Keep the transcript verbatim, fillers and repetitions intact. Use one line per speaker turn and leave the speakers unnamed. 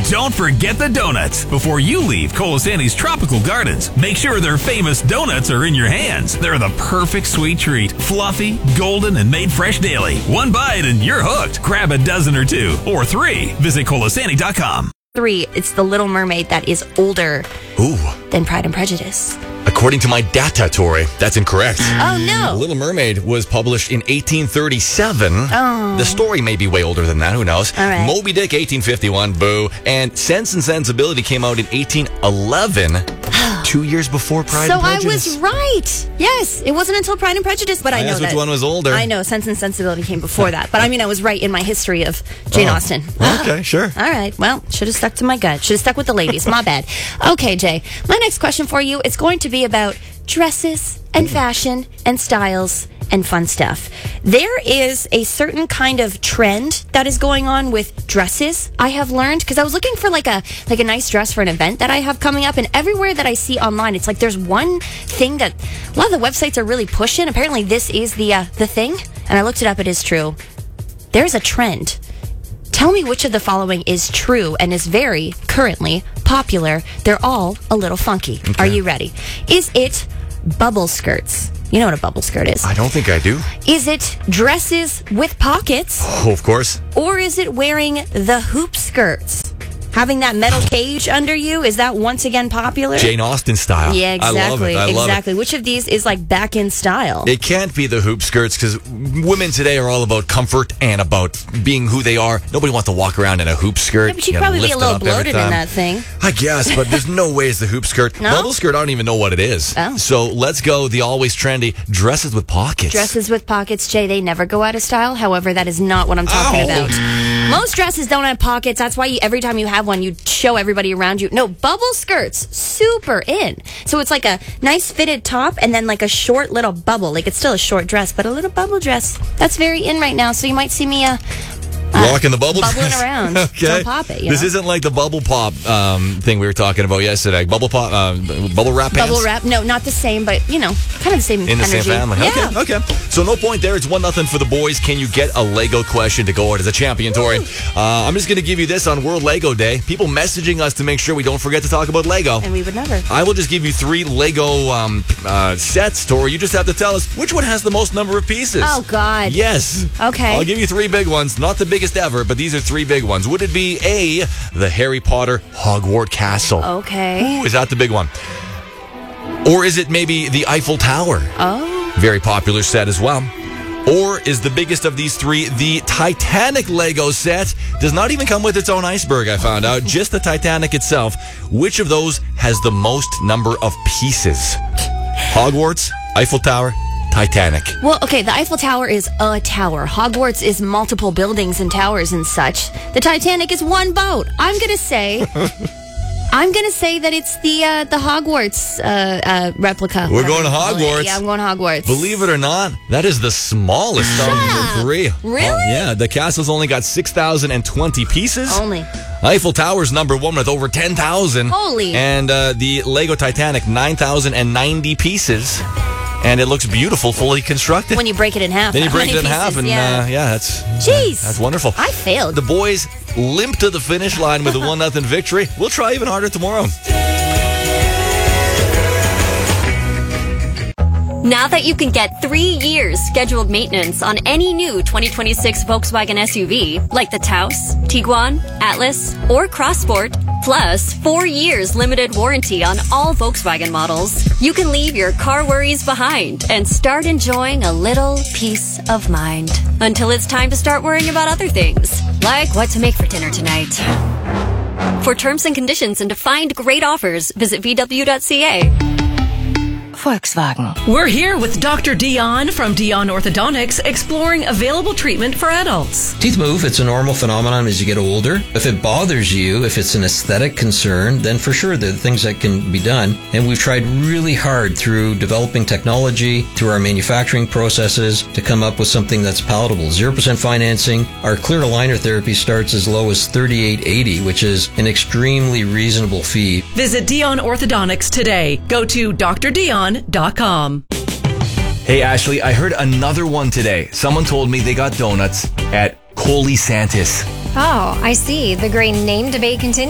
Don't forget the donuts. Before you leave Colasanti's Tropical Gardens, make sure their famous donuts are in your hands. They're the perfect sweet treat. Fluffy, golden, and made fresh daily. One bite and you're hooked. Grab a dozen or two, or three. Visit Colasanti dot com.
Three, it's The Little Mermaid that is older
Ooh.
than Pride and Prejudice.
According to my data, Tori, that's incorrect.
Oh, no.
Little Mermaid was published in eighteen thirty-seven.
Oh.
The story may be way older than that. Who knows?
All right.
Moby Dick, eighteen fifty-one. Boo. And Sense and Sensibility came out in eighteen eleven, two years before Pride
So
and
I
Prejudice.
was right. Yes, it wasn't until Pride and Prejudice, but I,
I
know
asked
that.
which one was older.
I know Sense and Sensibility came before that, but I mean I was right in my history of Jane
Oh.
Austen.
Okay, sure.
All right. Well, should have stuck to my gut. Should have stuck with the ladies. My bad. Okay, Jay. My next question for you is going to be about dresses and fashion and styles and fun stuff. There is a certain kind of trend that is going on with dresses, I have learned, because I was looking for like a like a nice dress for an event that I have coming up, and everywhere that I see online, it's like there's one thing that a lot of the websites are really pushing. Apparently this is the uh, the thing, and I looked it up. It is true. There's a trend. Tell me which of the following is true and is very currently popular. They're all a little funky.
Okay.
Are you ready? Is it bubble skirts? You know what a bubble skirt is.
I don't think I do.
Is it dresses with pockets?
Oh, of course.
Or is it wearing the hoop skirts? Having that metal cage under you, is that once again popular?
Jane Austen style.
Yeah, exactly.
I love it. I love
exactly.
it.
Which of these is like back in style?
It can't be the hoop skirts because women today are all about comfort and about being who they are. Nobody wants to walk around in a hoop skirt.
Yeah, but you'd
You gotta
probably be
lift
a
it
little
up every
bloated in
time.
that thing.
I guess, but there's no way it's the hoop skirt.
No?
Bubble skirt, I don't even know what it is.
Oh.
So let's go the always trendy dresses with pockets.
Dresses with pockets, Jay, they never go out of style. However, that is not what I'm talking
Ow.
about. Most dresses don't have pockets. That's why you, every time you have one, you show everybody around you. No, bubble skirts, super in. So it's like a nice fitted top and then like a short little bubble. Like it's still a short dress, but a little bubble dress. That's very in right now. So you might see me uh,
Walking the bubble
bubbling
dress.
around.
Okay.
Don't pop it. You
This
know?
isn't like the bubble pop um, thing we were talking about yesterday. Bubble pop, uh, bubble wrap pants.
Bubble wrap. No, not the same, but you know, kind of the same
In the
energy.
same family.
Yeah.
Okay, okay. So no point there. It's one nothing for the boys. Can you get a Lego question to go out as a champion, Tori? Uh, I'm just going to give you this on World Lego Day. People messaging us to make sure we don't forget to talk about Lego.
And we would never.
I will just give you three Lego um, uh, sets, Tori. You just have to tell us which one has the most number of pieces.
Oh, God.
Yes.
Okay.
I'll give you three big ones. Not the biggest ever, but these are three big ones. Would it be A, the Harry Potter Hogwarts Castle?
Okay.
Ooh, is that the big one? Or is it maybe the Eiffel Tower?
Oh.
Very popular set as well. Or is the biggest of these three the Titanic Lego set? Does not even come with its own iceberg, I found out. Just the Titanic itself. Which of those has the most number of pieces? Hogwarts, Eiffel Tower, Titanic.
Well, okay, the Eiffel Tower is a tower. Hogwarts is multiple buildings and towers and such. The Titanic is one boat. I'm going to say... I'm going to say that it's the uh, the Hogwarts uh, uh, replica.
We're
whatever
going to
you call it.
Hogwarts.
Yeah, I'm going Hogwarts.
Believe it or not, that is the smallest of the three.
Really?
Oh, yeah, the castle's only got six thousand twenty pieces.
Only.
Eiffel Tower's number one with over ten thousand.
Holy.
And uh, the Lego Titanic, nine thousand ninety pieces. And it looks beautiful, fully constructed.
When you break it in half.
then you
How
break
many
it in half,
pieces?
and
yeah.
uh, yeah, that's
Jeez.
that's wonderful.
I failed.
The boys limp to the finish line with a one nothing victory. We'll try even harder tomorrow.
Now that you can get three years scheduled maintenance on any new twenty twenty-six Volkswagen S U V, like the Taos, Tiguan, Atlas, or Crossport, plus four years limited warranty on all Volkswagen models, you can leave your car worries behind and start enjoying a little peace of mind. Until it's time to start worrying about other things, like what to make for dinner tonight. For terms and conditions and to find great offers, visit V W dot C A.
Volkswagen.
We're here with Doctor Dion from Dion Orthodontics, exploring available treatment for adults.
Teeth move. It's a normal phenomenon as you get older. If it bothers you, if it's an aesthetic concern, then for sure there are things that can be done. And we've tried really hard through developing technology, through our manufacturing processes, to come up with something that's palatable. zero percent financing. Our clear aligner therapy starts as low as thirty-eight eighty, which is an extremely reasonable fee.
Visit Dion Orthodontics today. Go to D R Dion dot com.
Hey, Ashley, I heard another one today. Someone told me they got donuts at Coli Santis.
Oh, I see. The great name debate continues.